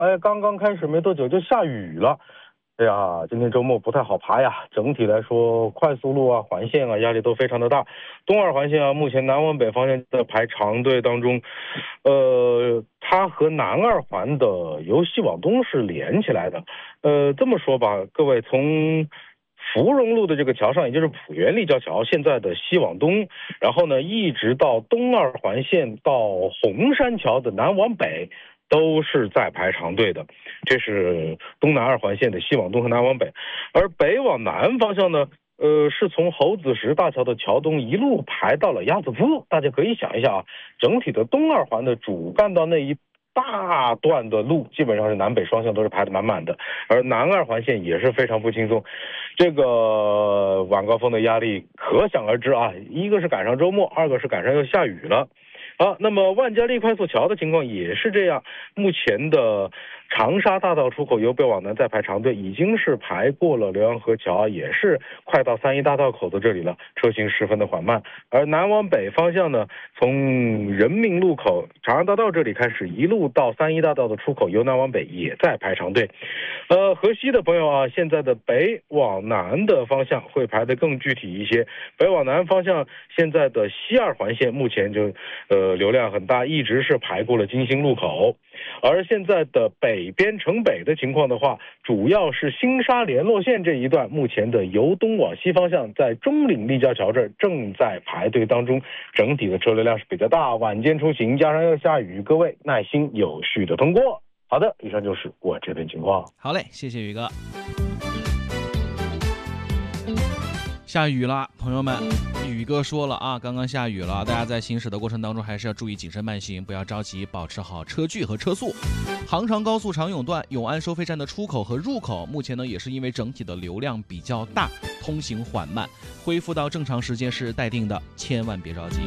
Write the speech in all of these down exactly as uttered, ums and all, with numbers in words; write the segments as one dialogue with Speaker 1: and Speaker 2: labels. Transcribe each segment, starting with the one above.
Speaker 1: 哎，刚刚开始没多久就下雨了。哎呀，今天周末不太好爬呀。整体来说，快速路啊、环线啊，压力都非常的大。东二环线啊，目前南往北方向的排长队当中，呃，它和南二环的由西往东是连起来的。呃，这么说吧，各位，从芙蓉路的这个桥上，也就是浦园立交桥，现在的西往东，然后呢，一直到东二环线到红山桥的南往北，都是在排长队的。这是东南二环线的西往东和南往北，而北往南方向呢，呃，是从侯子石大桥的桥东一路排到了鸭子铺。大家可以想一下啊，整体的东二环的主干道那一大段的路，基本上是南北双向都是排得满满的，而南二环线也是非常不轻松。这个晚高峰的压力可想而知啊，一个是赶上周末，二个是赶上要下雨了。好，那么万家丽快速桥的情况也是这样，目前的长沙大道出口由北往南再排长队，已经是排过了浏阳河桥，也是快到三一大道口的这里了，车行十分的缓慢。而南往北方向呢，从人民路口长安大道这里开始，一路到三一大道的出口由南往北也在排长队。呃，河西的朋友啊，现在的北往南的方向会排得更具体一些。北往南方向现在的西二环线目前就呃流量很大，一直是排过了金星路口。而现在的北边城北的情况的话，主要是新沙联络线这一段，目前的由东往西方向在中岭立交桥这儿正在排队当中，整体的车流量是比较大，晚间出行加上要下雨，各位耐心有序的通过。好的，以上就是我这边情况。
Speaker 2: 好嘞，谢谢宇哥。下雨了，朋友们，宇哥说了啊，刚刚下雨了，大家在行驶的过程当中还是要注意谨慎慢行，不要着急，保持好车距和车速。杭长高速长永段永安收费站的出口和入口，目前呢也是因为整体的流量比较大，通行缓慢，恢复到正常时间是待定的，千万别着急。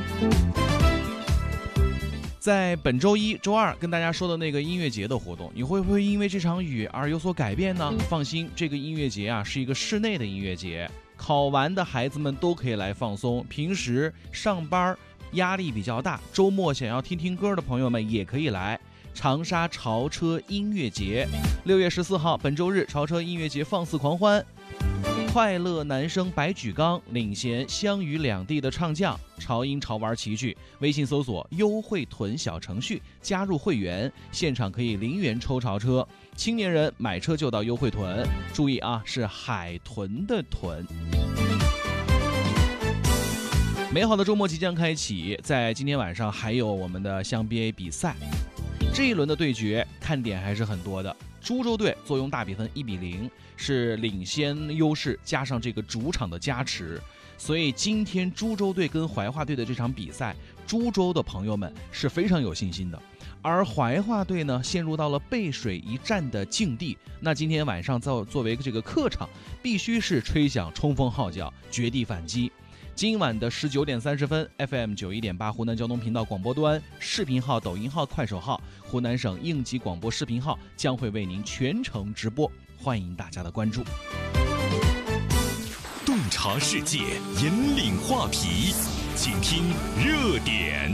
Speaker 2: 在本周一周二跟大家说的那个音乐节的活动，你会不会因为这场雨而有所改变呢？放心，这个音乐节啊是一个室内的音乐节，考完的孩子们都可以来放松，平时上班压力比较大，周末想要听听歌的朋友们也可以来长沙潮车音乐节。六月十四号本周日，潮车音乐节放肆狂欢，快乐男声白举纲领衔湘渝两地的唱将，潮音潮玩齐聚。微信搜索优惠囤小程序，加入会员，现场可以零元抽潮车，青年人买车就到优惠囤，注意啊，是海豚的豚。美好的周末即将开启，在今天晚上还有我们的湘 B A 比赛，这一轮的对决看点还是很多的。株洲队坐拥大比分一比零，是领先优势，加上这个主场的加持，所以今天株洲队跟怀化队的这场比赛，株洲的朋友们是非常有信心的。而怀化队呢，陷入到了背水一战的境地。那今天晚上作作为这个客场，必须是吹响冲锋号角，绝地反击。今晚的十九点三十分 ，F M 九一点八湖南交通频道广播端、视频号、抖音号、快手号、湖南省应急广播视频号将会为您全程直播，欢迎大家的关注。
Speaker 3: 洞察世界，引领话题，请听热点。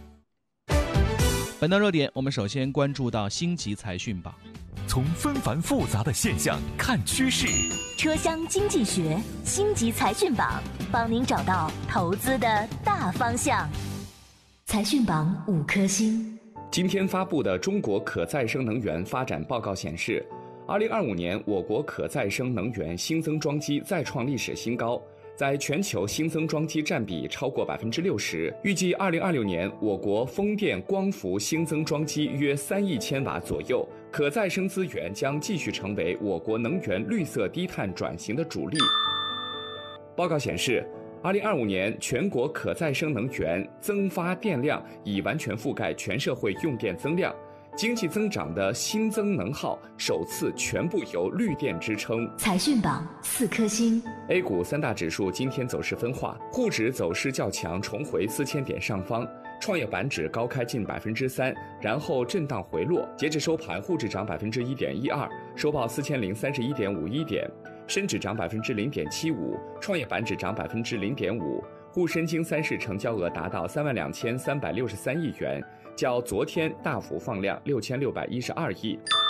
Speaker 2: 本档热点，我们首先关注到星级财讯榜。
Speaker 3: 从纷繁复杂的现象看趋势，
Speaker 4: 车厢经济学星级财讯榜，帮您找到投资的大方向。财讯榜五颗星。
Speaker 5: 今天发布的中国可再生能源发展报告显示，二零二五年我国可再生能源新增装机再创历史新高，在全球新增装机占比超过百分之六十。预计二零二六年，我国风电、光伏新增装机约三亿千瓦左右。可再生资源将继续成为我国能源绿色低碳转型的主力。报告显示，二零二五年全国可再生能源增发电量已完全覆盖全社会用电增量。经济增长的新增能耗首次全部由绿电支撑。
Speaker 4: 财讯榜四颗星。
Speaker 5: A 股三大指数今天走势分化，沪指走势较强，重回四千点上方。创业板指高开近百分之三，然后震荡回落。截至收盘，沪指涨百分之一点一二，收报四千零三十一点五一点；深指涨百分之零点七五，创业板指涨百分之零点五。沪深京三市成交额达到三万两千三百六十三亿元，较昨天大幅放量六千六百一十二亿。